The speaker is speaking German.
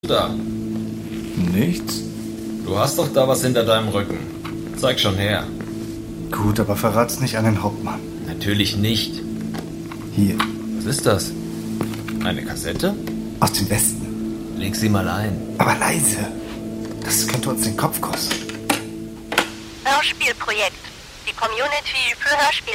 Da. Nichts? Du hast doch da was hinter deinem Rücken. Zeig schon her. Gut, aber verrat's nicht an den Hauptmann. Natürlich nicht. Hier, Was ist das? Eine Kassette? aus dem Westen. Leg sie mal ein. Aber leise. Das könnte uns den Kopf kosten. Hörspielprojekt. Die Community für Hörspiel